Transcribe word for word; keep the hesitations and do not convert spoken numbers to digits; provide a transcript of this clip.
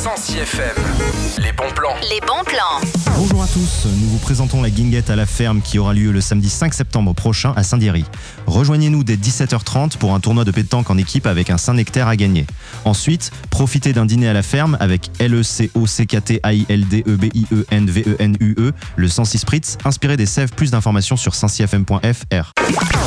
Sancy F M. Les bons plans. Les bons plans. Bonjour à tous, nous vous présentons la guinguette à la ferme qui aura lieu le samedi cinq septembre prochain à Saint-Diéry. Rejoignez-nous dès dix-sept heures trente pour un tournoi de pétanque en équipe avec un Saint-Nectaire à gagner. Ensuite, profitez d'un dîner à la ferme avec L E C O C K T A I L D E B I E N V E N U E, le Sancy Spritz, inspiré des sèves. Plus d'informations sur sancy f m point f r.